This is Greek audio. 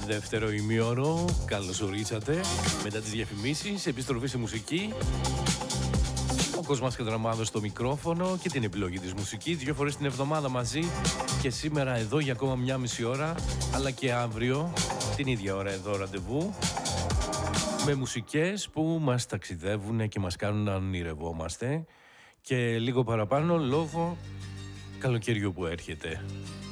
Δεύτερο ημίωρο, καλώς ορίσατε. Μετά τις διαφημίσεις, επιστροφή σε μουσική. Ο Κοσμάς Κατραμάδος στο μικρόφωνο και την επιλογή της μουσικής. 2 φορές την εβδομάδα μαζί και σήμερα εδώ για ακόμα 1,5 ώρα, αλλά και αύριο την ίδια ώρα εδώ ραντεβού. Με μουσικές που μας ταξιδεύουν και μας κάνουν να ονειρευόμαστε και λίγο παραπάνω λόγω καλοκαιριού που έρχεται.